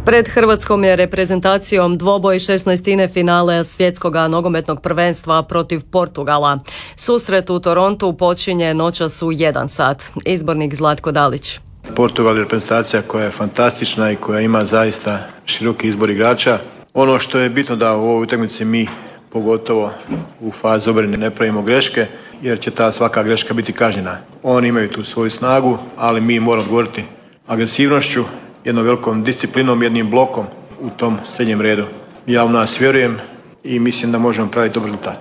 Pred hrvatskom je reprezentacijom dvoboj 16. finale svjetskog nogometnog prvenstva protiv Portugala. Susret u Torontu počinje noćas u 1 sat. Izbornik Zlatko Dalić. Portugal je reprezentacija koja je fantastična i koja ima zaista široki izbor igrača. Ono što je bitno da u ovoj utakmici mi, pogotovo u fazi obrane, ne pravimo greške, jer će ta svaka greška biti kažnjena. Oni imaju tu svoju snagu, ali mi moramo odgovoriti agresivnošću, jednom velikom disciplinom, jednim blokom u tom srednjem redu. Ja u nas vjerujem i mislim da možemo praviti dobar rezultat.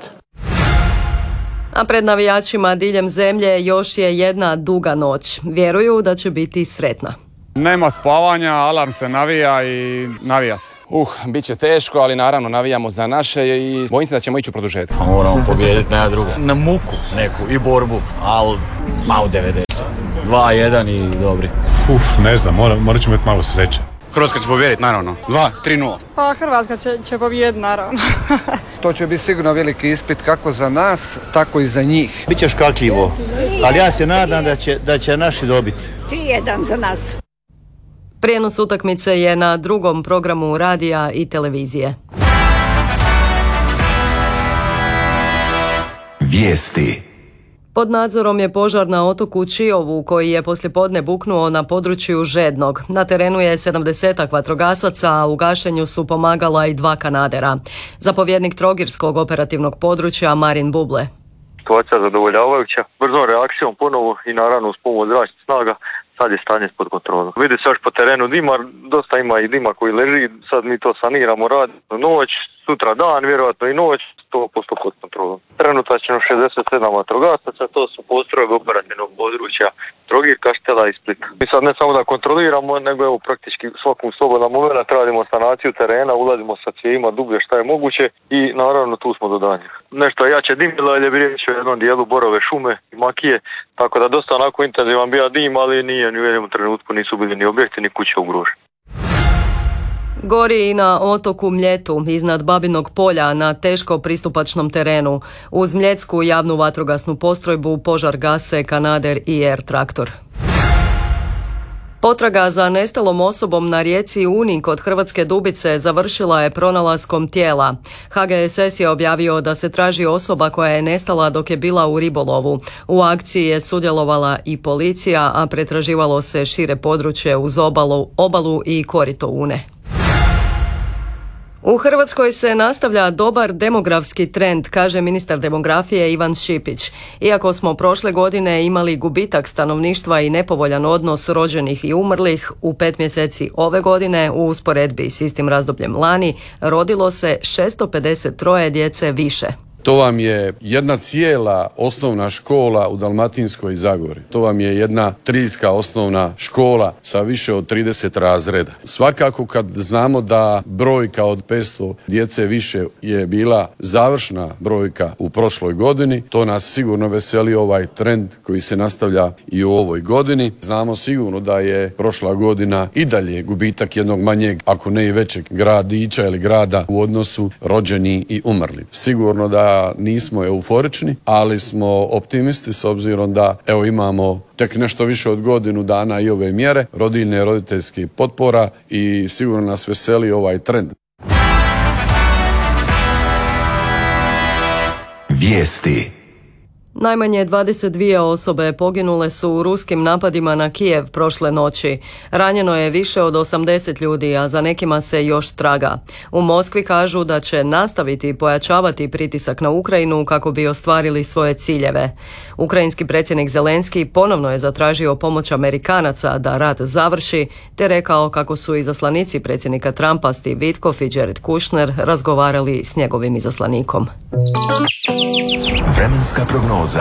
A pred navijačima diljem zemlje još je jedna duga noć. Vjeruju da će biti sretna. Nema spavanja, alarm se navija i navija se. Bit će teško, ali naravno navijamo za naše i bojim se da ćemo ići u produžetak. Moramo pobijediti, nema drugo. Na muku neku i borbu, ali malo 90. 2-1 i dobri. Ne znam, morat ćemo imati malo sreće. Hrvatska će pobijediti, naravno. 2-3-0. Pa Hrvatska će pobijediti, naravno. To će biti sigurno veliki ispit kako za nas, tako i za njih. Biće škakljivo, ali ja se nadam da će naši dobiti. 3-1 za nas. Prijenos utakmice je na drugom programu radija i televizije. Vijesti. Pod nadzorom je požar na otoku Čiovu koji je poslijepodne buknuo na području Žednog. Na terenu je 70 vatrogasaca, a u gašenju su pomagala i 2 kanadera. Zapovjednik Trogirskog operativnog područja Marin Buble. Situacija zadovoljavajuća, brzom reakcijom ponovo i naravno uz pomoć zračnih snaga sad je stanje pod kontrolom. Vidi se još po terenu dima, dosta ima i dima koji leži, sad mi to saniramo, radimo noć, sutra dan, vjerojatno i noć, 100% pod kontrolom. Trenutačno 67 vatrogasaca, to su postrojbe operativnog područja Trogir, Kaštela i Splita. Mi sad ne samo da kontroliramo, nego evo praktički svakom slobodnom momentu radimo sanaciju terena, ulazimo sa cijevima dublje šta je moguće i naravno tu smo do danjih. Nešto jače dimilo, ali je riječ o jednom dijelu borove šume i makije, tako da dosta onako intenzivan bio dim, ali nije ni u jednom trenutku nisu bili ni objekti ni kuće ugrožene. Gori i na otoku Mljetu, iznad Babinog polja, na teško pristupačnom terenu. Uz mljetsku javnu vatrogasnu postrojbu požar gase kanader i air traktor. Potraga za nestalom osobom na rijeci Uni kod Hrvatske Dubice završila je pronalaskom tijela. HGSS je objavio da se traži osoba koja je nestala dok je bila u ribolovu. U akciji je sudjelovala i policija, a pretraživalo se šire područje uz obalu i korito Une. U Hrvatskoj se nastavlja dobar demografski trend, kaže ministar demografije Ivan Šipić. Iako smo prošle godine imali gubitak stanovništva i nepovoljan odnos rođenih i umrlih, u 5 mjeseci ove godine, u usporedbi s istim razdobljem lani, rodilo se 653 djece više. To vam je jedna cijela osnovna škola u Dalmatinskoj Zagori. To vam je jedna trijska osnovna škola sa više od 30 razreda. Svakako kad znamo da brojka od 500 djece više je bila završna brojka u prošloj godini, to nas sigurno veseli ovaj trend koji se nastavlja i u ovoj godini. Znamo sigurno da je prošla godina i dalje gubitak jednog manjeg, ako ne i većeg gradića ili grada u odnosu rođeni i umrli. Sigurno da nismo euforični, ali smo optimisti s obzirom da imamo tek nešto više od godinu dana i ove mjere, rodiljne, roditeljskih potpora i sigurno nas veseli ovaj trend. Vijesti. Najmanje 22 osobe poginule su u ruskim napadima na Kijev prošle noći. Ranjeno je više od 80 ljudi, a za nekima se još traga. U Moskvi kažu da će nastaviti pojačavati pritisak na Ukrajinu kako bi ostvarili svoje ciljeve. Ukrajinski predsjednik Zelenski ponovno je zatražio pomoć Amerikanaca da rat završi, te rekao kako su izaslanici predsjednika Trumpa Steve Witkoff i Jared Kushner razgovarali s njegovim izaslanikom. Vremenska prognoza.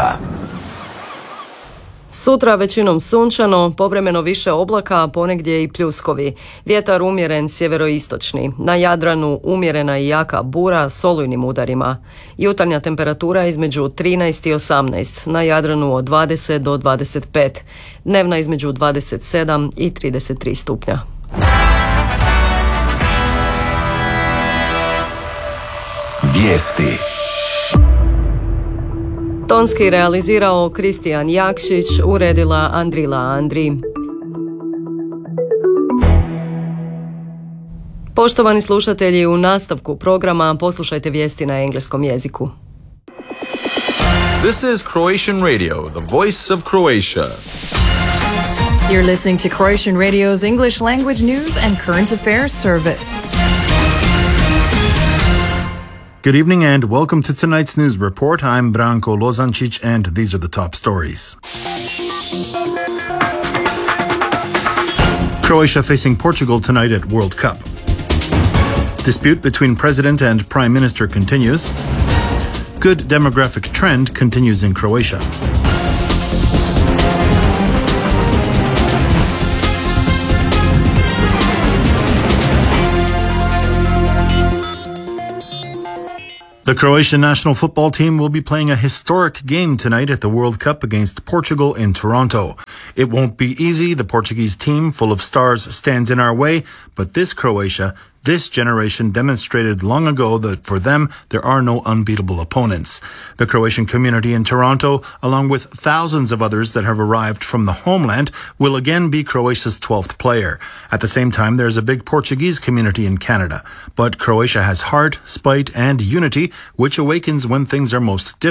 Sutra većinom sunčano, povremeno više oblaka, a ponegdje i pljuskovi. Vjetar umjeren sjeveroistočni. Na Jadranu umjerena i jaka bura s olujnim udarima. Jutarnja temperatura između 13 i 18. Na Jadranu od 20 do 25. Dnevna između 27 i 33 stupnja. Vijesti. Tonski realizirao Kristijan Jakšić, uredila Andrila Andri. Poštovani slušatelji, u nastavku programa poslušajte vijesti na engleskom jeziku. This is Croatian Radio, the voice of Croatia. You're listening to Croatian Radio's English language news and current affairs service. Good evening and welcome to tonight's news report. I'm Branko Lozančić and these are the top stories. Croatia facing Portugal tonight at World Cup. Dispute between President and Prime Minister continues. Good demographic trend continues in Croatia. The Croatian national football team will be playing a historic game tonight at the World Cup against Portugal in Toronto. It won't be easy. The Portuguese team, full of stars, stands in our way, but this Croatia, this generation demonstrated long ago that for them, there are no unbeatable opponents. The Croatian community in Toronto, along with thousands of others that have arrived from the homeland, will again be Croatia's 12th player. At the same time, there's a big Portuguese community in Canada. But Croatia has heart, spite, and unity, which awakens when things are most difficult.